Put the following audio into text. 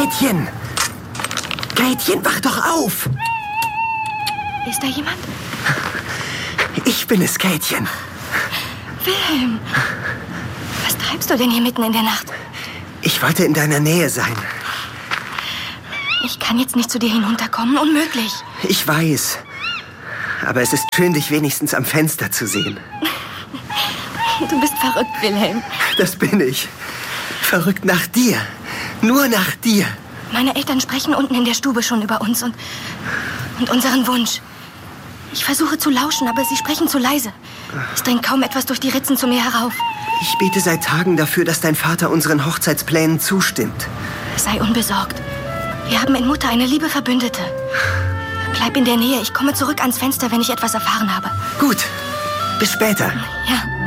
Gretchen! Gretchen, wach doch auf! Ist da jemand? Ich bin es, Gretchen. Wilhelm! Was treibst du denn hier mitten in der Nacht? Ich wollte in deiner Nähe sein. Ich kann jetzt nicht zu dir hinunterkommen, unmöglich. Ich weiß. Aber es ist schön, dich wenigstens am Fenster zu sehen. Du bist verrückt, Wilhelm. Das bin ich. Verrückt nach dir. Nur nach dir. Meine Eltern sprechen unten in der Stube schon über uns und unseren Wunsch. Ich versuche zu lauschen, aber sie sprechen zu leise. Es dringt kaum etwas durch die Ritzen zu mir herauf. Ich bete seit Tagen dafür, dass dein Vater unseren Hochzeitsplänen zustimmt. Sei unbesorgt. Wir haben in Mutter eine liebe Verbündete. Bleib in der Nähe. Ich komme zurück ans Fenster, wenn ich etwas erfahren habe. Gut. Bis später. Ja.